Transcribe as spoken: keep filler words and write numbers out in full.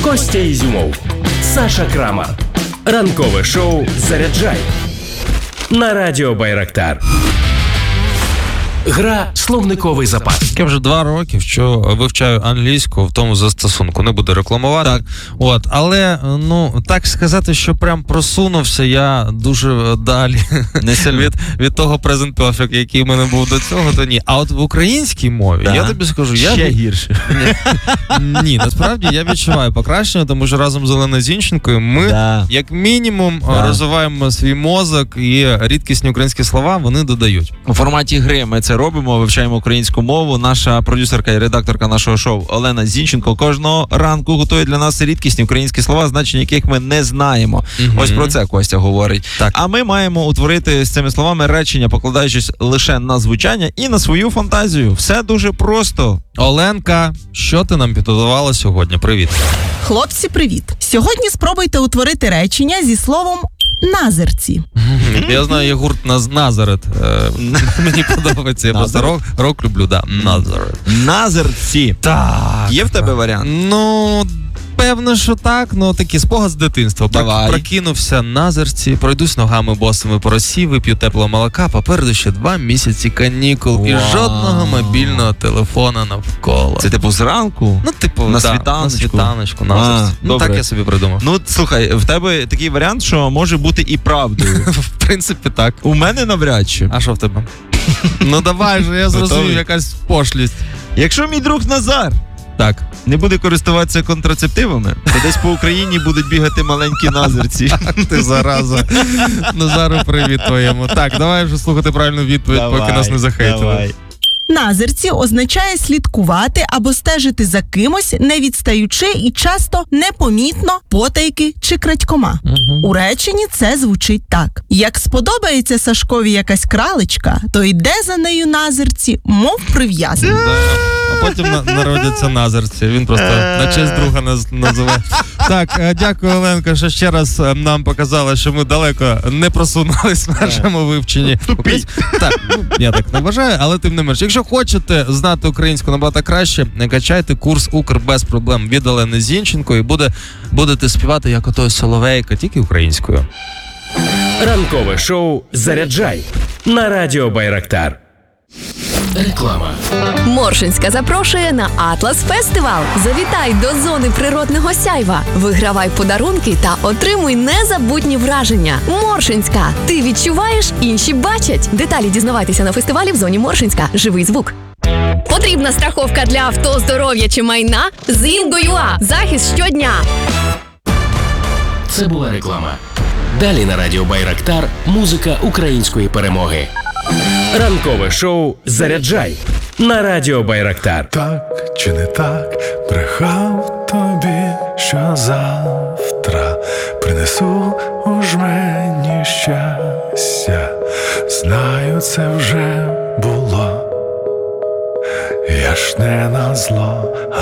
Костя Ізюмов, Саша Крамар. Ранкове шоу «Заряджай» на радіо Байрактар. Гра «Словниковий запас». Я вже два роки що вивчаю англійську в тому застосунку. Не буду рекламувати. Так. От, але, ну, так сказати, що прям просунувся я дуже далі від, від того Present Perfect, який в мене був до цього, то ні. А от в українській мові, да. я тобі скажу, я... Ще гірше. Ні, ні, насправді я відчуваю покращення, тому що разом з Оленою Зінченкою ми, да. як мінімум, да. розвиваємо свій мозок, і рідкісні українські слова вони додають. У форматі гри ми це робимо, вивчаємо українську мову. Наша продюсерка і редакторка нашого шоу Олена Зінченко кожного ранку готує для нас рідкісні українські слова, значення яких ми не знаємо. Угу. Ось про це Костя говорить. Так. А ми маємо утворити з цими словами речення, покладаючись лише на звучання і на свою фантазію. Все дуже просто. Оленка, що ти нам підготувала сьогодні? Привіт. Хлопці, привіт. Сьогодні спробуйте утворити речення зі словом «назирці». Я знаю, є гурт Назарет. Мені подобається. Я просто рок, рок люблю, да. Назарет. Назирці. Так. Є в тебе варіант? Ну, певно, що так. Ну, такий спогад з дитинства. Давай. Прокинувся на зерці, пройдусь ногами босими по росі, вип'ю теплого молока, попереду ще два місяці канікул. Вау. І жодного мобільного телефона навколо. Це типу зранку? Ну, типу, на да, світаночку. На світаночку, на а, зерці. Ну, так я собі придумав. Ну, слухай, в тебе такий варіант, що може бути і правдою. В принципі, так. У мене навряд чи. А що в тебе? Ну, давай же, я зрозумів, якась пошлість. Якщо мій друг Назар так не буде користуватися контрацептивами, то десь по Україні будуть бігати маленькі назирці. Ти зараза. Назару, привіт твоєму. Так, давай вже слухати правильну відповідь, давай, поки нас не захейтили. Давай. Назирці означає слідкувати або стежити за кимось, не відстаючи і часто непомітно, потайки чи крадькома. Угу. У реченні це звучить так. Як сподобається Сашкові якась кралечка, то йде за нею назирці, мов прив'язаний. Да. А потім на- народяться назирці. Він просто на честь друга наз- називає. Так, дякую, Оленко, що ще раз нам показала, що ми далеко не просунулись в нашому вивченні. Так, ну, я так не вважаю, але тим не менш. Якщо хочете знати українську набагато краще, качайте курс «Укр» без проблем від Олени Зінченко і буде, будете співати як ото соловейко, тільки українською. Ранкове шоу «Заряджай» на радіо Байрактар. Реклама. Моршинська запрошує на Атлас Фестивал. Завітай до зони природного сяйва. Вигравай подарунки та отримуй незабутні враження. Моршинська. Ти відчуваєш, інші бачать. Деталі дізнавайтеся на фестивалі в зоні Моршинська. Живий звук. Потрібна страховка для авто, здоров'я чи майна? З Інго.ua. Захист щодня. Це була реклама. Далі на радіо Байрактар музика української перемоги. Ранкове шоу «Заряджай» на радіо Байрактар. Так чи не так, брехав тобі, що завтра принесу у жмені щастя. Знаю, це вже було. Я ж не на зло,